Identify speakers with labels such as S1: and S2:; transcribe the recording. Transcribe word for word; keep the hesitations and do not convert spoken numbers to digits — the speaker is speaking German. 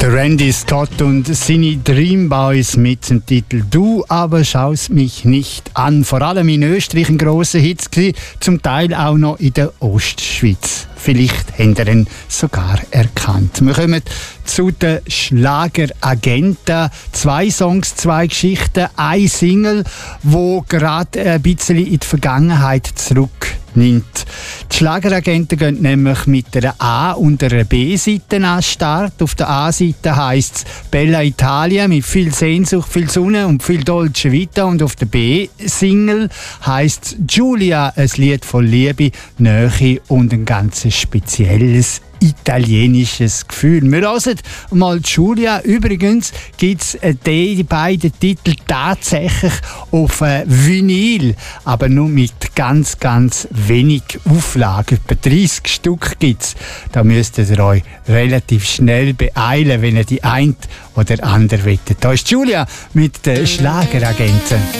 S1: Der Randy Scott und seine Dream Boys mit dem Titel «Du aber schaust mich nicht an». Vor allem in Österreich ein grosser Hit gewesen, zum Teil auch noch in der Ostschweiz. Vielleicht habt ihr ihn sogar erkannt. Wir kommen zu den Schlageragenten. Zwei Songs, zwei Geschichten, ein Single, wo gerade ein bisschen in die Vergangenheit zurücknimmt. Die Schlageragenten gehen nämlich mit einer A- und einer B-Seite an den Start. Auf der A-Seite heisst es «Bella Italia» mit viel Sehnsucht, viel Sonne und viel Dolce Vita. Und auf der B-Single heisst es «Giulia», ein Lied von Liebe, Nähe und ein ganz spezielles italienisches Gefühl. Wir hören mal Giulia. Übrigens gibt es die beiden Titel tatsächlich auf Vinyl, aber nur mit ganz, ganz wenig Auflagen. Etwa dreissig Stück gibt es. Da müsst ihr euch relativ schnell beeilen, wenn ihr die ein oder andere wettet. Da ist Giulia mit den Schlageragenten.